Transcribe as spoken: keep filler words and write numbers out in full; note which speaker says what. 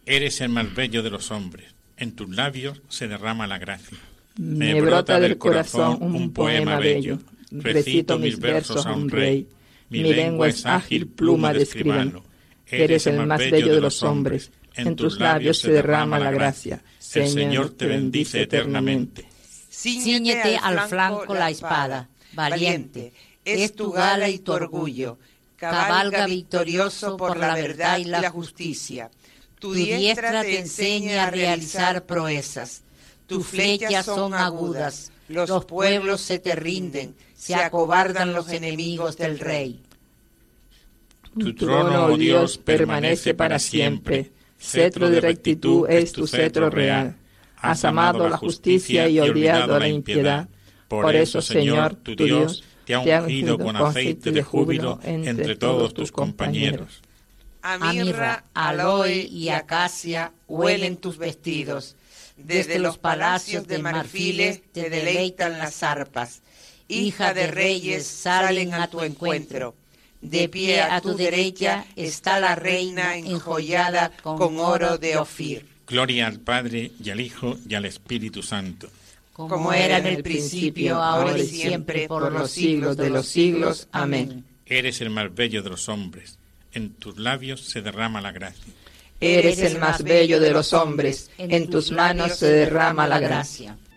Speaker 1: Eres el más bello de los hombres, en tus labios se derrama la gracia.
Speaker 2: Me brota del corazón un poema bello, recito mis versos a un rey. Mi lengua es ágil pluma de escribano. Eres el más bello de los hombres, en tus labios se derrama la gracia. El Señor te bendice eternamente.
Speaker 3: Cíñete al flanco la espada, valiente, es tu gala y tu orgullo. Cabalga victorioso por la verdad y la justicia. Tu diestra te enseña a realizar proezas. Tus flechas son agudas, los pueblos se te rinden, se acobardan los enemigos del rey.
Speaker 2: Tu trono, oh Dios, permanece para siempre. Cetro de rectitud es tu cetro real. Has amado la justicia y odiado la impiedad. Por eso, Señor, tu Dios, te ha ungido con aceite de júbilo entre todos tus compañeros.
Speaker 3: A mirra, aloe y acacia huelen tus vestidos. Desde los palacios de marfiles te deleitan las arpas. Hija de reyes salen a tu encuentro. De pie a tu derecha está la reina enjollada con oro de Ofir.
Speaker 1: Gloria al Padre, y al Hijo, y al Espíritu Santo.
Speaker 3: Como era en el principio, ahora y siempre, por los siglos de los siglos. Amén.
Speaker 1: Eres el más bello de los hombres, en tus labios se derrama la gracia.
Speaker 2: Eres el más bello de los hombres, en tus manos se derrama la gracia.